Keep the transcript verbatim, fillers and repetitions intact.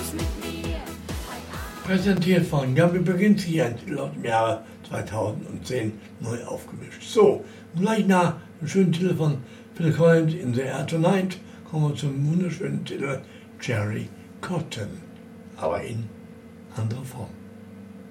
Präsentiert von Gabi Berginski, ein Titel aus dem Jahre zweitausendzehn, neu aufgemischt. So, und gleich nach einem schönen Titel von Phil Collins, In the Air Tonight, kommen wir zum wunderschönen Titel Cherry Cotton, aber in anderer Form.